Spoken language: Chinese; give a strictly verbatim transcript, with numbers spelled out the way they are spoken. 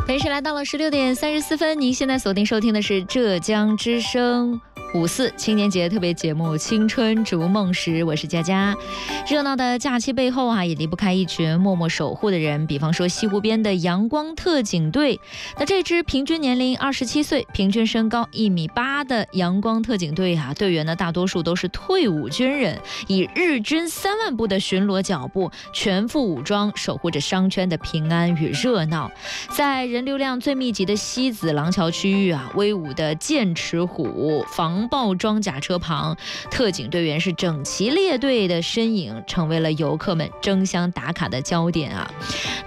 北时来到了十六点三十四分，您现在锁定收听的是浙江之声五四青年节特别节目《青春逐梦时》，我是佳佳。热闹的假期背后啊，也离不开一群默默守护的人，比方说西湖边的阳光特警队。那这支平均年龄二十七岁、平均身高一米八的阳光特警队啊，队员呢大多数都是退伍军人，以日均三万步的巡逻脚步，全副武装，守护着商圈的平安与热闹。在人流量最密集的西子廊桥区域啊，威武的剑齿虎防暴装甲车旁，特警队员是整齐列队的身影，成为了游客们争相打卡的焦点啊。